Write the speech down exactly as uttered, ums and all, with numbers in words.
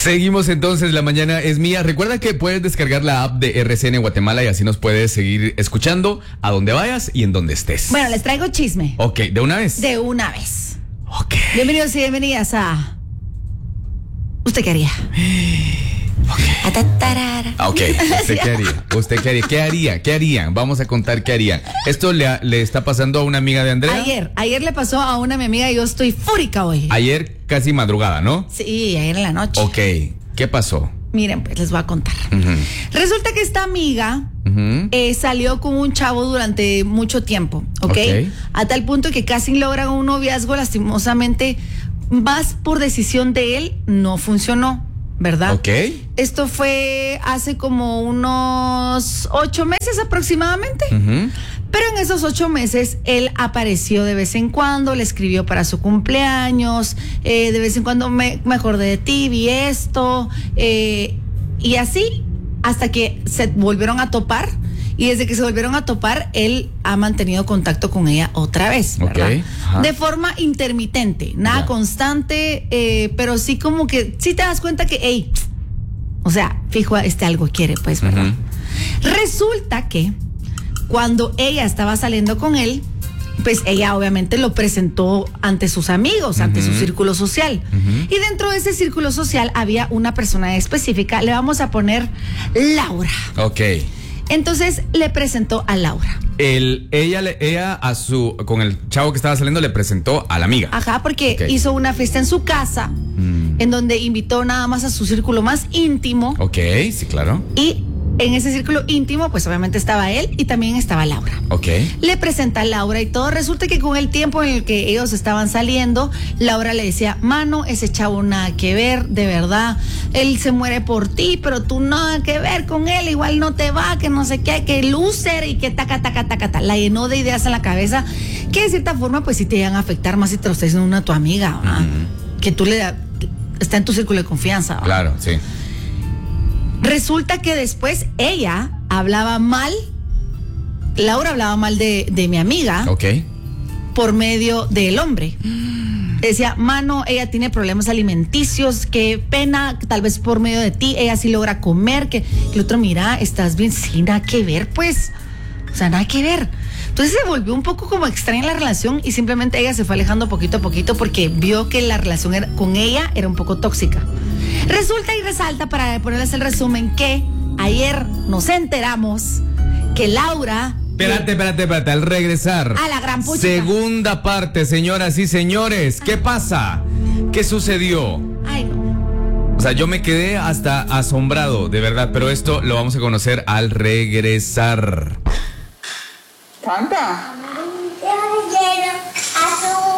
Seguimos entonces, la mañana es mía. Recuerda que puedes descargar la app de R C N Guatemala y así nos puedes seguir escuchando a donde vayas y en donde estés. Bueno, les traigo chisme. Ok, ¿de una vez? De una vez. Ok. Bienvenidos y bienvenidas a... ¿Usted qué haría? Ok. Ah, ok, ¿usted qué haría? ¿Usted qué haría? ¿Qué haría? ¿Qué harían? Vamos a contar qué harían. ¿Esto le, le está pasando a una amiga de Andrea? Ayer, ayer le pasó a una mi amiga y yo estoy fúrica hoy. Ayer casi madrugada, ¿no? Sí, ayer en la noche. Ok, ¿qué pasó? Miren, pues les voy a contar. Uh-huh. Resulta que esta amiga Uh-huh. eh, salió con un chavo durante mucho tiempo, ¿ok? Ok. A tal punto que casi logran un noviazgo, lastimosamente, más por decisión de él, no funcionó, ¿verdad? Ok. Esto fue hace como unos ocho meses aproximadamente. Uh-huh. Pero en esos ocho meses él apareció de vez en cuando, le escribió para su cumpleaños, eh, de vez en cuando me, me acordé de ti, vi esto, eh, y así hasta que se volvieron a topar. Y desde que se volvieron a topar, él ha mantenido contacto con ella otra vez, ¿verdad? Okay, de forma intermitente, nada Ya. constante, eh, pero sí como que, sí te das cuenta que, hey, o sea, fijo, este algo quiere, pues, ¿verdad? Uh-huh. Resulta que cuando ella estaba saliendo con él, pues ella obviamente lo presentó ante sus amigos, uh-huh. ante su círculo social. Uh-huh. Y dentro de ese círculo social había una persona específica, le vamos a poner Laura. Ok. Entonces le presentó a Laura. El, ella, ella a su, con el chavo que estaba saliendo le presentó a la amiga. Ajá, porque okay. hizo una fiesta en su casa, mm. en donde invitó nada más a su círculo más íntimo. Ok, sí, claro. Y en ese círculo íntimo, pues obviamente estaba él y también estaba Laura. Ok. Le presenta a Laura y todo. Resulta que con el tiempo en el que ellos estaban saliendo, Laura le decía, mano, ese chavo nada que ver, de verdad. Él se muere por ti, pero tú nada que ver con él, igual no te va, que no sé qué, que loser y que taca, taca, taca, taca. La llenó de ideas en la cabeza que de cierta forma, pues sí te llegan a afectar más si te lo está diciendo una tu amiga, ¿verdad? Uh-huh. Que tú le da, está en tu círculo de confianza, ¿verdad? Claro, sí. Resulta que después ella hablaba mal, Laura hablaba mal de, de mi amiga. Ok. Por medio del hombre. Mm. Decía, mano, ella tiene problemas alimenticios, qué pena, tal vez por medio de ti, ella sí logra comer, que el otro, mira, estás bien, sí, nada que ver, pues. O sea, nada que ver. Entonces se volvió un poco como extraña la relación y simplemente ella se fue alejando poquito a poquito porque vio que la relación era, con ella era un poco tóxica. Resulta y resalta, para ponerles el resumen, que ayer nos enteramos que Laura... Espérate, espérate, espérate, al regresar. A la gran puchica. Segunda parte, señoras y señores. ¿Qué pasa? ¿Qué sucedió? Ay, no. O sea, yo me quedé hasta asombrado, de verdad, pero esto lo vamos a conocer al regresar. Canta.